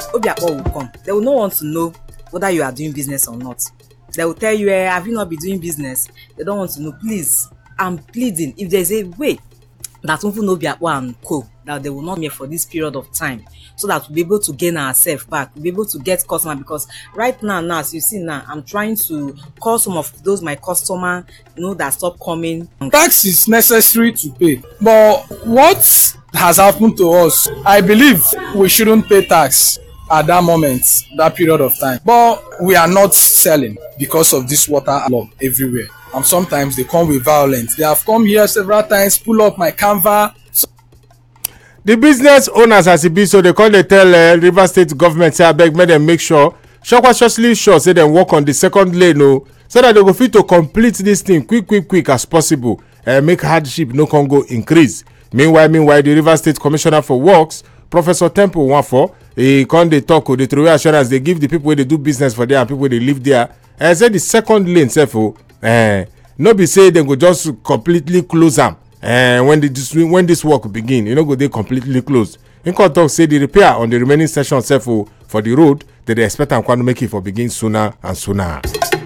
Obiakpo will come. They will not want to know whether you are doing business or not. They will tell you, have you not been doing business? They don't want to know. Please, I'm pleading, if there's a way that Obiakpo and co, that they will not be for this period of time, so that we'll be able to gain ourselves back, we'll be able to get customer. Because right now, as you see now, I'm trying to call some of those my customer, that stop coming. Tax is necessary to pay, but what has happened to us? I believe we shouldn't pay tax at that moment, that period of time, but we are not selling because of this water law everywhere, and sometimes they come with violence. They have come here several times, pull up my canvas. The business owners, as it be, so they call, they tell Rivers State government, say abeg make them make sure sure say them work on the second lane, so that they go fit to complete this thing quick as possible, make hardship no can go increase. Meanwhile, the Rivers State Commissioner for Works, Professor Temple Wanfo, he come dey talk, they throw assurance, they give the people where they do business for there and people where they live there. I said the second lane, no be say they go just completely close them. When this work begin, go they completely closed. In talk say the repair on the remaining section for the road, they expect them to make it for begin sooner and sooner.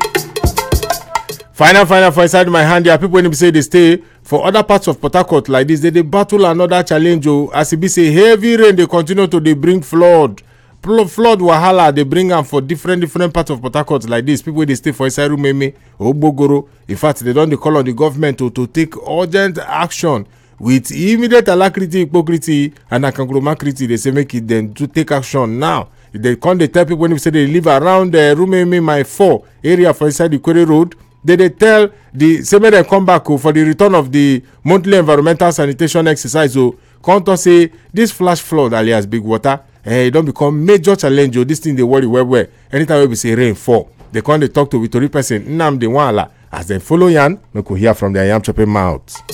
Final for inside my hand, there are people when they say they stay for other parts of Port Harcourt like this, they battle another challenge. As it be say heavy rain, they continue to they bring flood wahala, they bring them for different parts of Port Harcourt like this. People they stay for inside Rumeme, Ogbogoro. In fact, they don't call on the government to take urgent action with immediate alacrity, hypocrisy, and akangromacrity. They say make it them to take action now. They come, they tell people when they say they live around the Rumeme, my 4 area for inside the Quarry Road. They tell the say make them come back for the return of the monthly environmental sanitation exercise. So come to say this flash flood alias big water, it don't become major challenge. This thing they worry well. Anytime we say rain fall, they come they talk to Victory person Nnamdi Nwala. As they follow Yan, we could hear from their yam chopping mouths.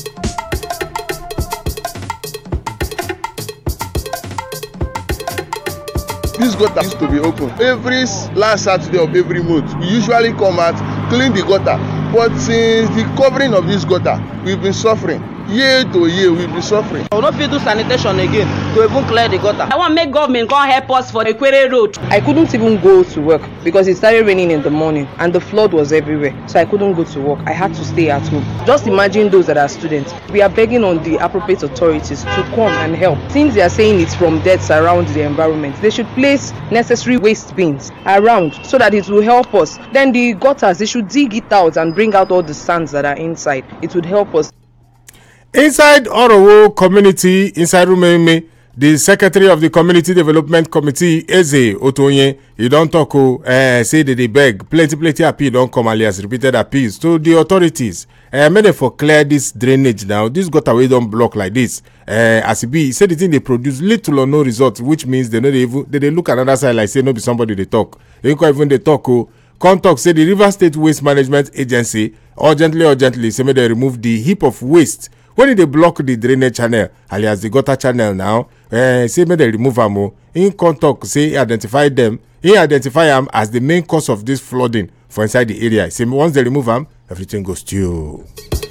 This gutter used to be open every last Saturday of every month. We usually come out, clean the gutter, but since the covering of this gutter, we've been suffering. Year to year, we've been suffering. I will not do sanitation again to even clear the gutter. I want to make government come help us for the Quarry Road. I couldn't even go to work because it started raining in the morning and the flood was everywhere. So I couldn't go to work. I had to stay at home. Just imagine those that are students. We are begging on the appropriate authorities to come and help. Since they are saying it's from deaths around the environment, they should place necessary waste bins around so that it will help us. Then the gutters, they should dig it out and bring out all the sands that are inside. It would help us. Inside Orowo community, inside Rumeme, the secretary of the Community Development Committee, Eze Otonye, he don't talk, say that they beg, plenty appeal don't come alias repeated appeals to the authorities. Made them for clear this drainage now. This gutter way don't block like this. As it be, he said the thing they produce little or no results, which means they look another side like say no be somebody they talk. They can't even they talk. Contact say the River State Waste Management Agency urgently say may they remove the heap of waste. When they block the drainage channel, alias the gutter channel now, say may they remove them. In contact, say identify them. He identify them as the main cause of this flooding for inside the area. Say once they remove them, everything goes to.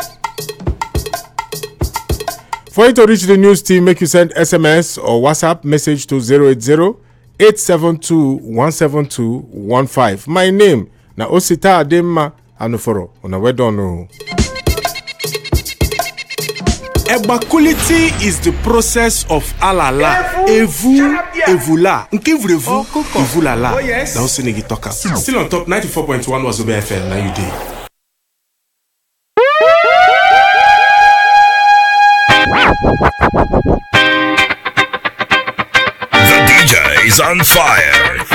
For you to reach the news team, make you send SMS or WhatsApp message to 080-872-17215. My name na Osita Adema Anuforo. Una well done. Equality is the process of alala, evula, nkivrevu, evulala. Oh yes. Now Senegi Toka. Still on top, 94.1 was OBFM. Now you did. The DJ is on fire.